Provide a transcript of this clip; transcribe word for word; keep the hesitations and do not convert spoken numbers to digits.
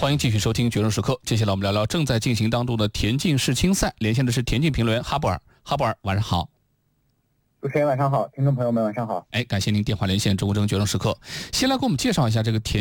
欢迎继续收听《决胜时刻》。接下来我们聊聊正在进行当中的田径世青赛。连线的是田径评论员哈布尔。哈布尔，晚上好。 主持人晚上好，听众朋友们晚上好。 哎，感谢您电话连线中国争决胜时刻。先来给我们介绍一下这个田